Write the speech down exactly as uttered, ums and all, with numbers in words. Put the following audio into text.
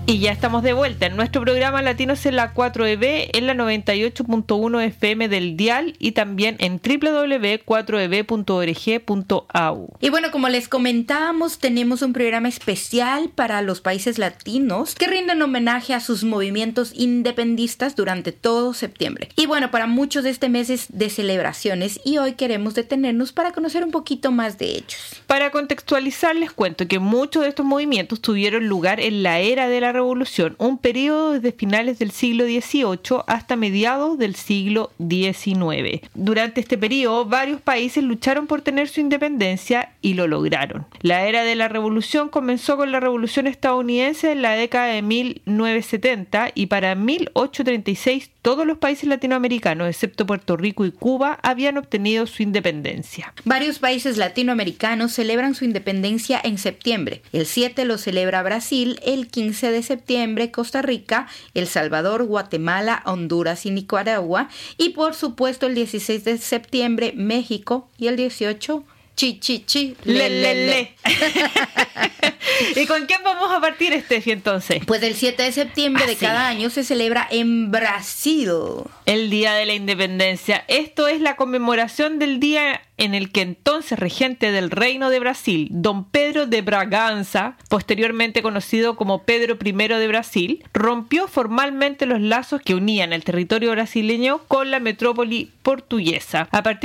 Y ya estamos de vuelta en nuestro programa Latinos en la cuatro E B, en la noventa y ocho punto uno F M del dial y también en doble u doble u doble u punto cuatro e b punto org punto a u. Y bueno, como les comentábamos, tenemos un programa especial para los países latinos que rinden homenaje a sus movimientos independistas durante todo septiembre. Y bueno, para muchos de este mes es de celebraciones y hoy queremos detenernos para conocer un poquito más de ellos. Para contextualizar, les cuento que muchos de estos movimientos tuvieron lugar en la era de la Revolución, un periodo desde finales del siglo dieciocho hasta mediados del siglo diecinueve. Durante este periodo, varios países lucharon por tener su independencia y lo lograron. La era de la Revolución comenzó con la Revolución estadounidense en la década de mil novecientos setenta y para mil ochocientos treinta y seis todos los países latinoamericanos, excepto Puerto Rico y Cuba, habían obtenido su independencia. Varios países latinoamericanos celebran su independencia en septiembre. El siete lo celebra Brasil, el quince de septiembre Costa Rica, El Salvador, Guatemala, Honduras y Nicaragua, y por supuesto el dieciséis de septiembre México y el dieciocho chi chi chi le le le. ¿Y con quién vamos a partir, Estefi, entonces? Pues el siete de septiembre ah, de sí. cada año se celebra en Brasil el Día de la Independencia. Esto es la conmemoración del día en el que entonces regente del Reino de Brasil, don Pedro de Braganza, posteriormente conocido como Pedro primero de Brasil, rompió formalmente los lazos que unían el territorio brasileño con la metrópoli portuguesa. A partir